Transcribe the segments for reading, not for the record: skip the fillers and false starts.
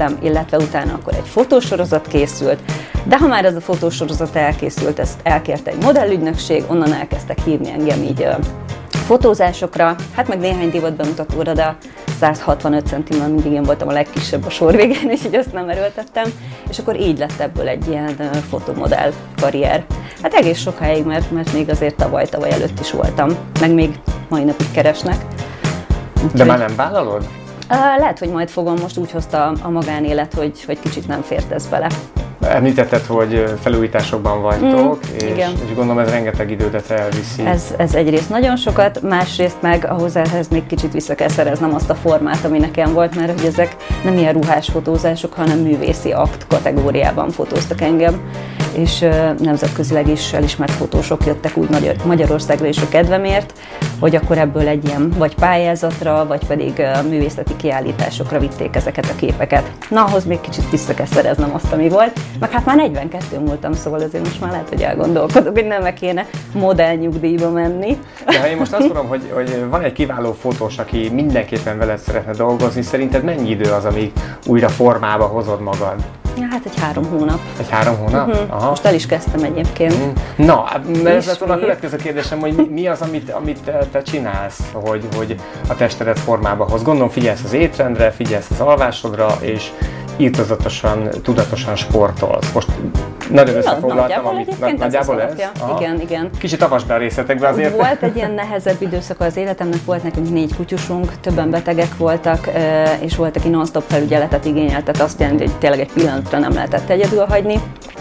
lettem, illetve utána akkor egy fotósorozat készült, de ha már ez a fotósorozat elkészült, ezt elkérte egy modellügynökség, onnan elkezdtek hívni engem így fotózásokra, hát meg néhány divat bemutatóra, de 165 centimmel mindig én voltam a legkisebb a sor végén, és így azt nem erőltettem, és akkor így lett ebből egy ilyen fotomodell karrier. Hát egész sokáig, mert még azért tavaly előtt is voltam, meg még mai napig keresnek. De már nem vállalod? Lehet, hogy majd fogom, most úgy hozta a magánélet, hogy kicsit nem fért ez bele. Említetted, hogy felújításokban vagytok, és gondolom ez rengeteg időt elviszi. Ez egyrészt nagyon sokat, másrészt meg ahhoz még kicsit vissza kell szereznem azt a formát, ami nekem volt, mert hogy ezek nem ilyen ruhás fotózások, hanem művészi akt kategóriában fotóztak engem, és nemzetközileg is elismert fotósok jöttek úgy Magyarországra is a kedvemért, hogy akkor ebből egy ilyen vagy pályázatra, vagy pedig művészeti kiállításokra vitték ezeket a képeket. Na, ahhoz még kicsit vissza kell szereznem azt, ami volt. Meg hát már 42 múltam, szóval azért most már lehet, hogy elgondolkodok, hogy nem kéne modellnyugdíjba menni. De ha én most azt mondom, hogy van egy kiváló fotós, aki mindenképpen veled szeretne dolgozni, szerinted mennyi idő az, amíg újra formába hozod magad? Ja, hát egy 3 hónap. Egy 3 hónap? Aha. Most el is kezdtem egyébként. Na, mert ez lett volna a következő kérdésem, hogy mi az, amit te csinálsz, hogy a testedet formába hoz. Gondolom figyelsz az étrendre, figyelsz az alvásodra, és írtozatosan, tudatosan sportolsz. Most nagyon összefoglaltam, amit nagyjából ez. Igen. Kicsit avasd be a részletekbe azért. Volt egy ilyen nehezebb időszaka az életemnek, volt nekünk 4 kutyusunk, többen betegek voltak, és volt, aki non-stop felügyeletet igényelt, tehát azt jelenti, hogy tényleg egy pillanatra nem lehetett egyedül hagyni,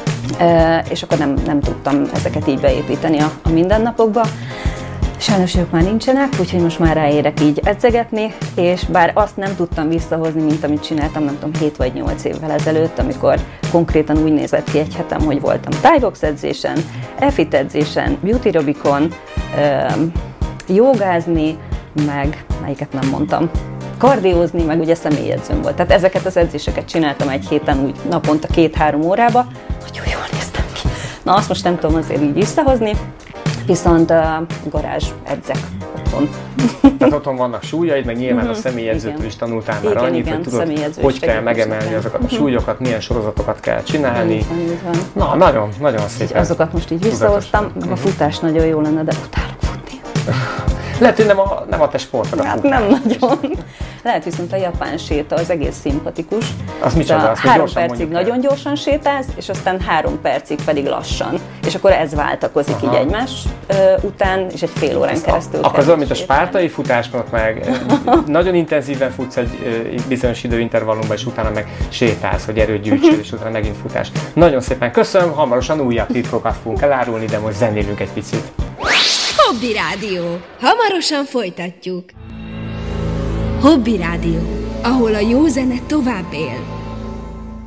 és akkor nem tudtam ezeket így beépíteni a mindennapokba. Sajnos ők már nincsenek, úgyhogy most már ráérek így edzegetni, és bár azt nem tudtam visszahozni, mint amit csináltam, nem tudom, 7 vagy 8 évvel ezelőtt, amikor konkrétan úgy nézett ki egy hetem, hogy voltam Thai-box edzésen, e-fit edzésen, beauty robikon, jogázni, meg melyiket nem mondtam, kardiózni, meg ugye személyedzőm volt. Tehát ezeket az edzéseket csináltam egy héten úgy naponta 2-3 órába, nagyon jól néztem ki. Na azt most nem tudom azért így visszahozni, viszont garázs edzek otthon. Tehát otthon vannak súlyaid, meg nyilván a személyedzőtől is tanultál már annyit, hogy tudod, hogy kell megemelni azokat a súlyokat, milyen sorozatokat kell csinálni. Így van. Na, nagyon szépen. Azokat most így visszahoztam, meg a futás nagyon jó lenne, de utálok futni. Lehet, hogy nem a te sportod a futás. Nem nagyon. Lehet viszont a japán séta, az egész szimpatikus. Az micsoda? Az 3 percig nagyon gyorsan sétálsz, és aztán 3 percig pedig lassan. És akkor ez váltakozik így egymás után, és egy fél órán keresztül. Akkor az olyan, mint a spártai futásnak, meg nagyon intenzíven futsz egy bizonyos időintervallumban, és utána meg sétálsz, hogy erőt gyűjtsél, és utána megint futás. Nagyon szépen köszönöm, hamarosan újabb titkokat fogunk elárulni, de most zenélünk egy picit. Hobby Rádió. Hamarosan folytatjuk. Hobby Rádió, ahol a jó zene tovább él.